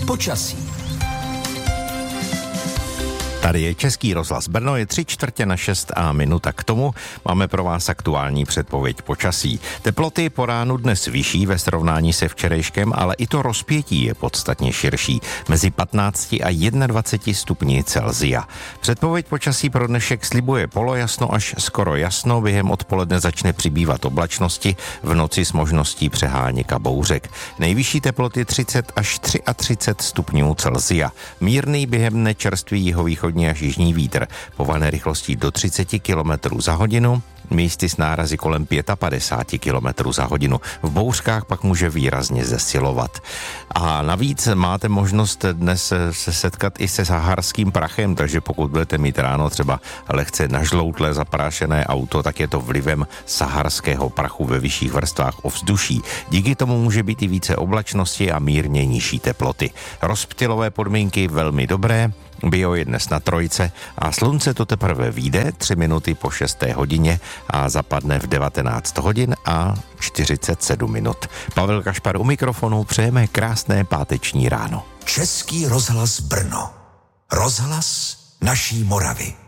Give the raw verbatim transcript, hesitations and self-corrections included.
počasí. Tady je Český rozhlas Brno, je tři čtvrtě na šest a minuta k tomu máme pro vás aktuální předpověď počasí. Teploty po ránu dnes vyšší ve srovnání se včerejškem, ale i to rozpětí je podstatně širší, mezi patnácti a dvaceti jedním stupni Celsia. Předpověď počasí pro dnešek slibuje polojasno až skoro jasno, během odpoledne začne přibývat oblačnosti, v noci s možností přeháněk a bouřek. Nejvyšší teploty třicet až třicet tři stupňů Celsia. Mírný během dne čerstvý jihovýchodní až jižní vítr, pované rychlostí do třicet kilometrů za hodinu, místy s nárazy kolem padesát pět kilometrů za hodinu. V bouřkách pak může výrazně zesilovat. A navíc máte možnost dnes se setkat i se saharským prachem, takže pokud budete mít ráno třeba lehce nažloutlé zaprášené auto, tak je to vlivem saharského prachu ve vyšších vrstvách ovzduší. Díky tomu může být i více oblačnosti a mírně nižší teploty. Rozptylové podmínky velmi dobré, bio je dnes na trojce a slunce to teprve vyjde tři minuty po šesté hodině a zapadne v devatenáct hodin a čtyřicet sedm minut. Pavel Kašpar u mikrofonu, přejeme krásné páteční ráno. Český rozhlas Brno. Rozhlas naší Moravy.